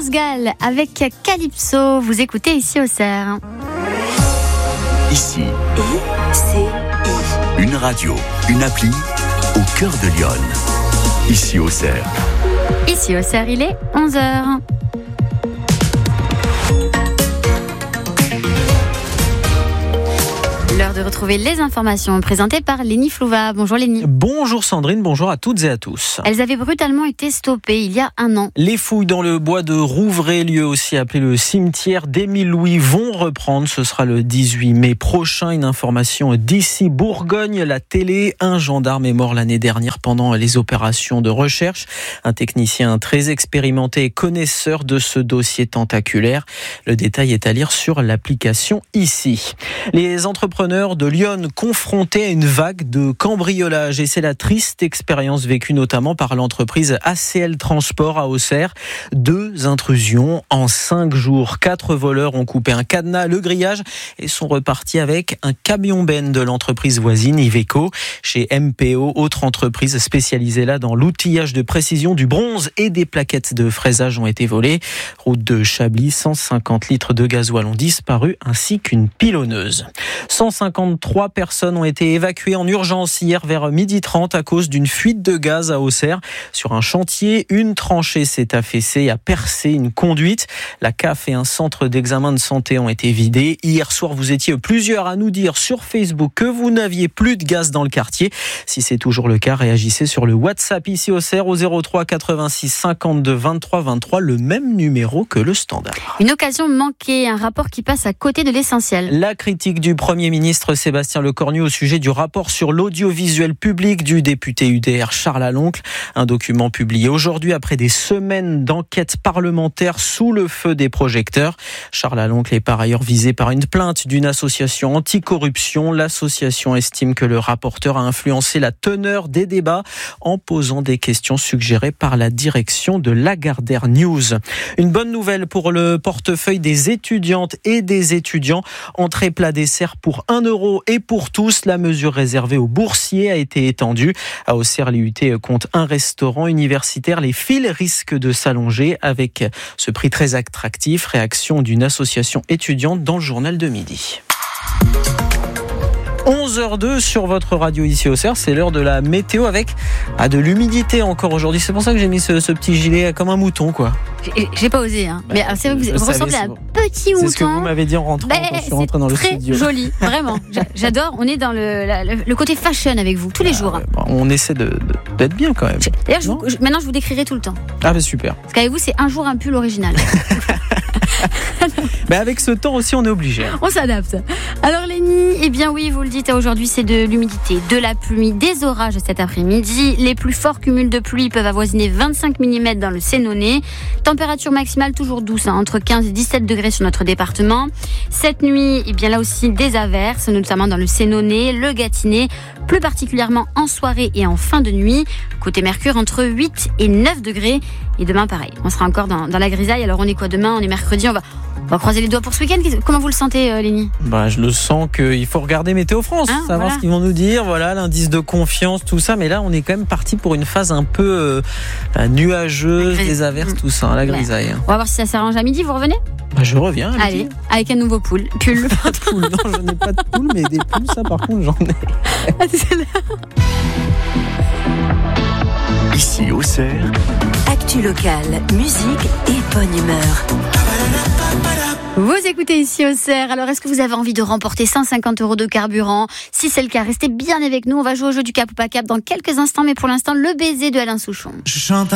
Gall avec Calypso. Vous écoutez ici Auxerre. Ici, une radio, une appli au cœur de Lyon. Ici Auxerre. Ici Auxerre, il est 11h. L'heure de retrouver les informations présentées par Lénie Flouva. Bonjour Lénie. Bonjour Sandrine, bonjour à toutes et à tous. Elles avaient brutalement été stoppées il y a un an. Les fouilles dans le bois de Rouvray, lieu aussi appelé le cimetière d'Émile Louis, vont reprendre. Ce sera le 18 mai prochain. Une information d'ici Bourgogne, la télé. Un gendarme est mort l'année dernière pendant les opérations de recherche. Un technicien très expérimenté et connaisseur de ce dossier tentaculaire. Le détail est à lire sur l'application ici. Les entrepreneurs de Lyon confrontés à une vague de cambriolage et c'est la triste expérience vécue notamment par l'entreprise ACL Transport à Auxerre. 2 intrusions en 5 jours. 4 voleurs ont coupé un cadenas, le grillage et sont repartis avec un camion-ben de l'entreprise voisine Iveco. Chez MPO, autre entreprise spécialisée là dans l'outillage de précision, du bronze et des plaquettes de fraisage ont été volées. Route de Chablis, 150 litres de gasoil ont disparu ainsi qu'une pilonneuse. 153 personnes ont été évacuées en urgence hier vers 12h30 à cause d'une fuite de gaz à Auxerre. Sur un chantier, une tranchée s'est affaissée et a percé une conduite. La CAF et un centre d'examen de santé ont été vidés. Hier soir, vous étiez plusieurs à nous dire sur Facebook que vous n'aviez plus de gaz dans le quartier. Si c'est toujours le cas, réagissez sur le WhatsApp ici Auxerre au 03 86 52 23 23, le même numéro que le standard. Une occasion manquée, un rapport qui passe à côté de l'essentiel. La critique du Premier ministre Sébastien Lecornu au sujet du rapport sur l'audiovisuel public du député UDR Charles Aloncle. Un document publié aujourd'hui après des semaines d'enquête parlementaire sous le feu des projecteurs. Charles Aloncle est par ailleurs visé par une plainte d'une association anticorruption. L'association estime que le rapporteur a influencé la teneur des débats en posant des questions suggérées par la direction de Lagardère News. Une bonne nouvelle pour le portefeuille des étudiantes et des étudiants. Entrée plat dessert pour 1 € et pour tous. La mesure réservée aux boursiers a été étendue. À Auxerre, l'IUT compte un restaurant universitaire. Les files risquent de s'allonger avec ce prix très attractif. Réaction d'une association étudiante dans le journal de midi. 11h02 sur votre radio ici Auxerre, c'est l'heure de la météo avec de l'humidité encore aujourd'hui. C'est pour ça que j'ai mis ce petit gilet comme un mouton quoi. J'ai pas osé mais c'est vrai que vous ressemblez à un petit mouton. C'est ce que vous m'avez dit en rentrant quand je suis rentré dans le studio. C'est très joli, vraiment. J'adore, on est dans le côté fashion avec vous tous les jours. Ouais, on essaie d'être bien quand même. D'ailleurs, maintenant je vous décrirai tout le temps. Ah bah super. Parce qu'avec vous c'est un jour un pull original. Avec ce temps aussi on est obligé. On s'adapte. Alors Lénie, eh bien oui, vous le dites, aujourd'hui c'est de l'humidité, de la pluie, des orages cet après-midi. Les plus forts cumuls de pluie peuvent avoisiner 25 mm dans le Sénonais. Température maximale toujours douce, entre 15 et 17 degrés sur notre département. Cette nuit, eh bien là aussi des averses, notamment dans le Sénonais, le Gâtinais, plus particulièrement en soirée et en fin de nuit. Côté Mercure, entre 8 et 9 degrés. Et demain, pareil, on sera encore dans la grisaille. Alors on est quoi demain ? On est mercredi, on va croiser les doigts pour ce week-end. Comment vous le sentez, Lénie ? Je le sens qu'il faut regarder Météo France, savoir ce qu'ils vont nous dire. Voilà, l'indice de confiance, tout ça. Mais là, on est quand même parti pour une phase un peu nuageuse, des averses, tout ça, la grisaille. On va voir si ça s'arrange à midi. Vous revenez ? Je reviens. Allez, avec un nouveau pull. Pas de poule. Non, je n'ai pas de poule, mais des poules, ça, par contre, j'en ai. Ici Auxerre. Actu locale, musique et bonne humeur. Vous écoutez ici Auxerre. Alors, est-ce que vous avez envie de remporter 150 € de carburant ? Si c'est le cas, restez bien avec nous. On va jouer au jeu du cap ou pas cap dans quelques instants. Mais pour l'instant, le baiser de Alain Souchon. Je chante